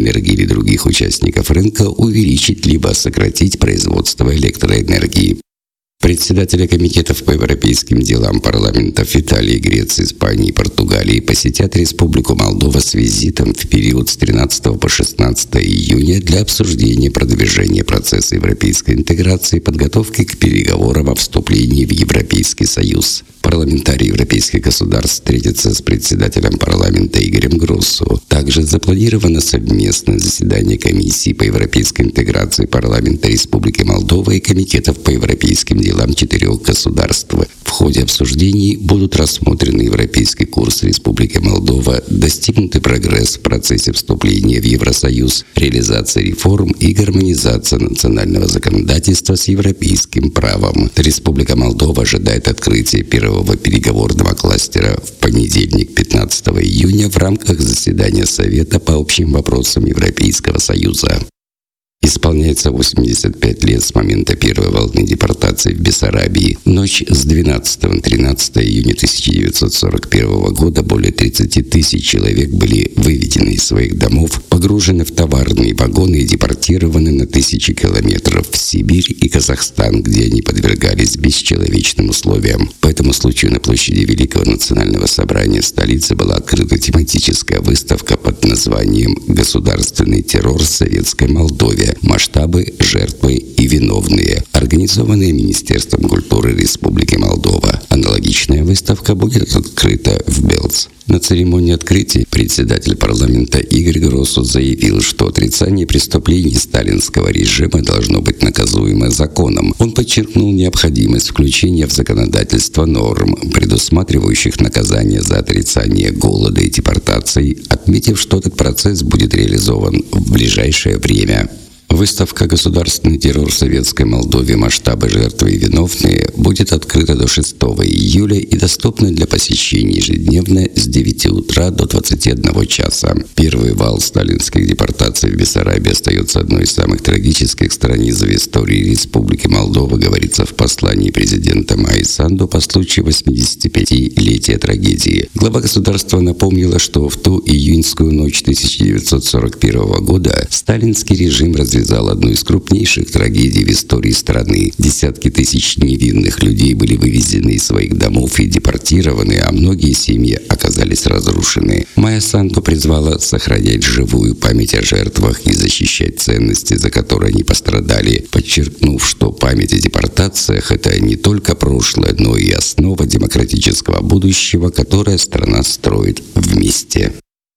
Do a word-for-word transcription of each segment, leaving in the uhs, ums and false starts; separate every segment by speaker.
Speaker 1: энергии или других участников рынка увеличить либо сократить производство электроэнергии. Председатели комитетов по европейским делам парламентов Италии, Греции, Испании и Португалии посетят Республику Молдова с визитом в период с тринадцатого по шестнадцатое июня для обсуждения продвижения процесса европейской интеграции и подготовки к переговорам о вступлении в Европейский Союз. Парламентарии европейских государств встретятся с председателем парламента Игорем Гроссу. Также запланировано совместное заседание комиссии по европейской интеграции парламента Республики Молдова и комитетов по европейским делам четырех государств. В ходе обсуждений будут рассмотрены европейский курс Республики Молдова, достигнутый прогресс в процессе вступления в Евросоюз, реализация реформ и гармонизация национального законодательства с европейским правом. Республика Молдова ожидает открытия первого переговорного кластера в понедельник, пятнадцатого июня, в рамках заседания Совета по общим вопросам Европейского Союза. Исполняется восемьдесят пять лет с момента первой волны депортации в Бессарабии. В ночь с двенадцатого на тринадцатое июня тысяча девятьсот сорок первого года более тридцати тысяч человек были выведены из своих домов, погружены в товарные вагоны и депортированы на тысячи километров в Сибирь и Казахстан, где они подвергались бесчеловечным условиям. По этому случаю на площади Великого национального собрания столицы была открыта тематическая выставка под названием «Государственный террор в Советской Молдове. Масштабы, жертвы и виновные», организованные Министерством культуры Республики Молдова. Аналогичная выставка будет открыта в Белц. На церемонии открытия председатель парламента Игорь Гроссу заявил, что отрицание преступлений сталинского режима должно быть наказуемо законом. Он подчеркнул необходимость включения в законодательство норм, предусматривающих наказание за отрицание голода и депортаций, отметив, что этот процесс будет реализован в ближайшее время. Выставка «Государственный террор в Советской Молдове. Масштабы, жертвы и виновные» будет открыта до шестого июля и доступна для посещения ежедневно с девяти утра до двадцати одного часа. Первый вал сталинских депортаций в Бессарабии остается одной из самых трагических страниц в истории Республики Молдова, говорится в послании президента Майи Санду по случаю восьмидесятипятилетия трагедии. Глава государства напомнила, что в ту июньскую ночь тысяча девятьсот сорок первого года сталинский режим развязал одну из крупнейших трагедий в истории страны. Десятки тысяч невинных людей были вывезены из своих домов и депортированы, а многие семьи оказались разрушены. Майя Санду призвала сохранять живую память о жертвах и защищать ценности, за которые они пострадали, подчеркнув, что память о депортациях – это не только прошлое, но и основа демократического будущего, которое страна строит вместе.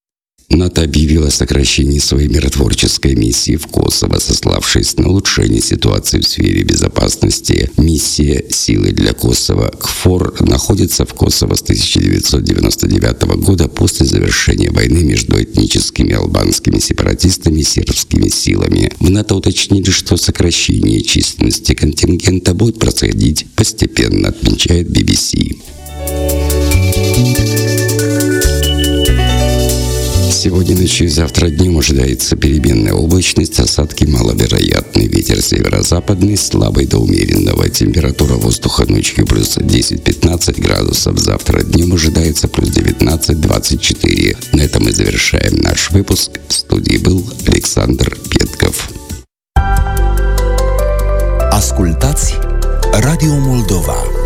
Speaker 1: НАТО объявило о сокращении своей миротворческой миссии в Косово, сославшись на улучшение ситуации в сфере безопасности. Миссия «Силы для Косово» КФОР находится в Косово с тысяча девятьсот девяносто девятого года после завершения войны между этническими албанскими сепаратистами и сербскими силами. В НАТО уточнили, что сокращение численности контингента будет происходить постепенно, отмечает би би си. Сегодня ночью и завтра днем ожидается переменная облачность, осадки маловероятны. Ветер северо-западный, слабый до умеренного. Температура воздуха ночью плюс десять-пятнадцать градусов. Завтра днем ожидается плюс девятнадцать-двадцать четыре. На этом мы завершаем наш выпуск. В студии был Александр Петков.
Speaker 2: Ascultați Radio Moldova.